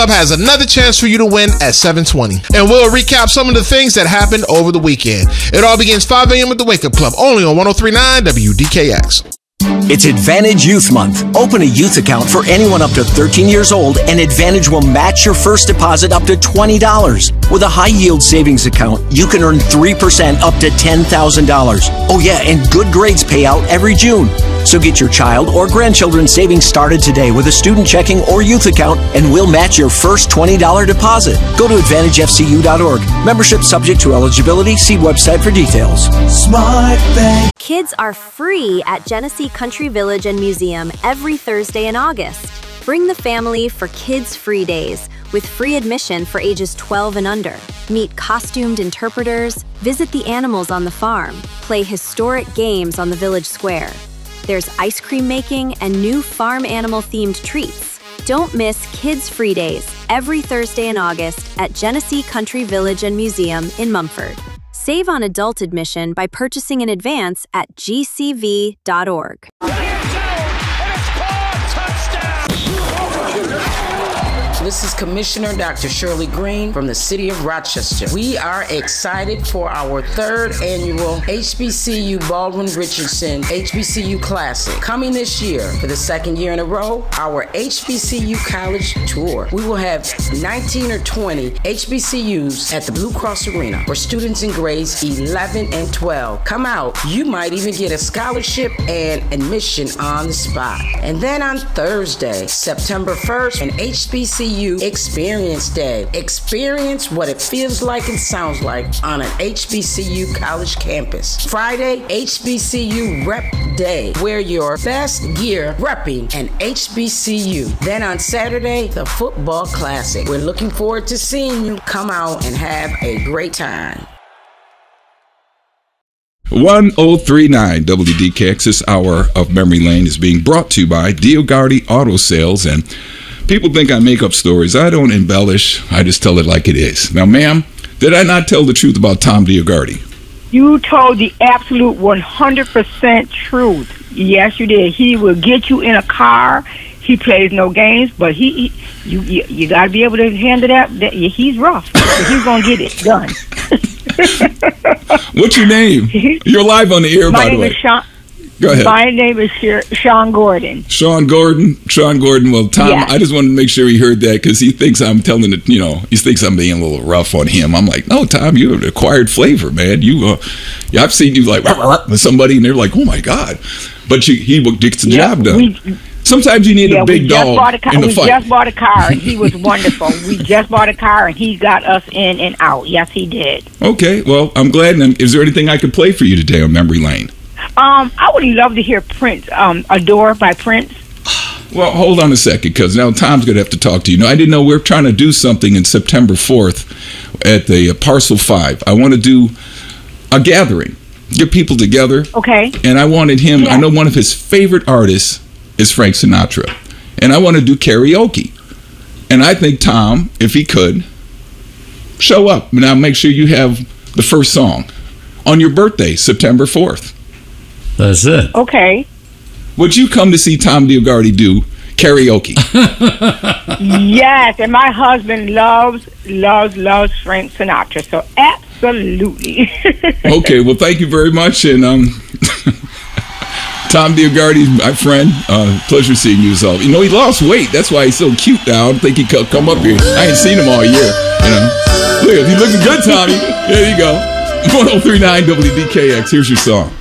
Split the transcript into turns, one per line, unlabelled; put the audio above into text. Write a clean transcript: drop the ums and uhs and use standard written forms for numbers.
has another chance for you to win at 7:20. And we'll recap some of the things that happened over the weekend. It all begins 5 a.m. with the Wake Up Club, only on 103.9 WDKX.
It's Advantage Youth Month. Open a youth account for anyone up to 13 years old, and Advantage will match your first deposit up to $20. With a high-yield savings account, you can earn 3% up to $10,000. Oh yeah, and good grades pay out every June. So get your child or grandchildren savings started today with a student checking or youth account, and we'll match your first $20 deposit. Go to AdvantageFCU.org. Membership subject to eligibility. See website for details.
Smart Bank.
Kids are free at Genesee Country Village and Museum every Thursday in August. Bring the family for Kids Free Days with free admission for ages 12 and under. Meet costumed interpreters, visit the animals on the farm, play historic games on the village square. There's ice cream making and new farm animal-themed treats. Don't miss Kids Free Days every Thursday in August at Genesee Country Village and Museum in Mumford. Save on adult admission by purchasing in advance at gcv.org.
This is Commissioner Dr. Shirley Green from the City of Rochester. We are excited for our third annual HBCU Baldwin Richardson HBCU Classic. Coming this year for the second year in a row, our HBCU College Tour. We will have 19 or 20 HBCUs at the Blue Cross Arena for students in grades 11 and 12. Come out. You might even get a scholarship and admission on the spot. And then on Thursday, September 1st, an HBCU Experience Day. Experience what it feels like and sounds like on an HBCU college campus. Friday, HBCU Rep Day. Wear your best gear repping an HBCU. Then on Saturday, the Football Classic. We're looking forward to seeing you. Come out and have a great time.
1039 WDKX. This hour of Memory Lane is being brought to you by DioGuardi Auto Sales. And people think I make up stories. I don't embellish. I just tell it like it is. Now, ma'am, did I not tell the truth about Tom DioGuardi?
You told the absolute 100% truth. Yes, you did. He will get you in a car. He plays no games, but you got to be able to handle that. He's rough. So he's going to get it done.
What's your name? You're live on the air, by the way.
My name is Sean.
Go ahead.
My name is Sean Gordon.
Sean Gordon. Well, Tom,
yeah.
I just wanted to make sure he heard that because he thinks I'm telling it, he thinks I'm being a little rough on him. I'm like, no, Tom, you're an acquired flavor, man. I've seen you like with somebody and they're like, oh my God. But he gets the job done. Sometimes you need a big dog in the fight. We just bought a car and he was wonderful. We just bought a car and he got us in and out. Yes, he did. Okay, well, I'm glad. Is there anything I could play for you today on Memory Lane?
I would love to hear Prince, Adore by Prince.
Well, hold on a second, because now Tom's going to have to talk to you. I didn't know we were trying to do something in September 4th at the Parcel 5. I want to do a gathering, get people together. Okay. And I wanted him, I know one of his favorite artists is Frank Sinatra. And I want to do karaoke. And I think Tom, if he could, show up. Now make sure you have the first song on your birthday, September 4th.
That's it.
Okay.
Would you come to see Tom DioGuardi do karaoke?
Yes, and my husband loves Frank Sinatra, so absolutely.
Okay, well, thank you very much, and Tom DioGuardi, my friend, pleasure seeing you as well. He lost weight, that's why he's so cute now. I don't think he could come up here. I ain't seen him all year, Look, he's looking good, Tommy. There you go. 1039 WDKX, here's your song.